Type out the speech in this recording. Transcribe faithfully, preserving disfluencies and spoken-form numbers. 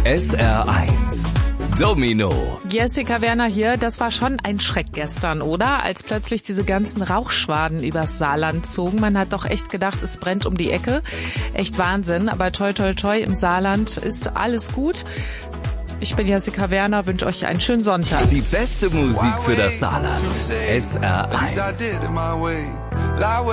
S R eins. Domino. Jessica Werner hier. Das war schon ein Schreck gestern, oder? Als plötzlich diese ganzen Rauchschwaden übers Saarland zogen. Man hat doch echt gedacht, es brennt um die Ecke. Echt Wahnsinn. Aber toi, toi, toi, im Saarland ist alles gut. Ich bin Jessica Werner, wünsche euch einen schönen Sonntag. Die beste Musik für das Saarland. S R eins.